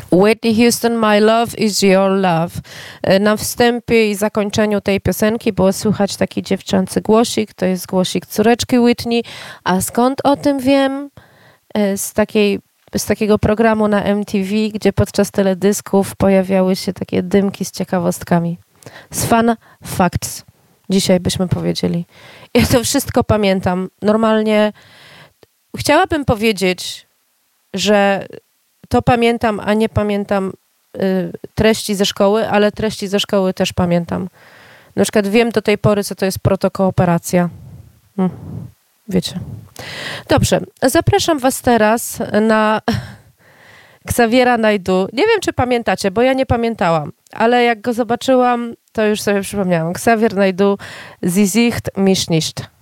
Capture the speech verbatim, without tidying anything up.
Whitney Houston, My Love is Your Love. Na wstępie i zakończeniu tej piosenki było słychać taki dziewczęcy głosik, to jest głosik córeczki Whitney. A skąd o tym wiem? Z, takiej, z takiego programu na M T V, gdzie podczas teledysków pojawiały się takie dymki z ciekawostkami. Z Fun Facts. Dzisiaj byśmy powiedzieli. Ja to wszystko pamiętam. Normalnie chciałabym powiedzieć, że to pamiętam, a nie pamiętam y, treści ze szkoły, ale treści ze szkoły też pamiętam. Na przykład wiem do tej pory, co to jest protokooperacja. Hmm, wiecie. Dobrze, zapraszam was teraz na Xaviera Naidoo. Nie wiem, czy pamiętacie, bo ja nie pamiętałam, ale jak go zobaczyłam, to już sobie przypomniałam. Xavier Naidoo, Sie sieht mich nicht.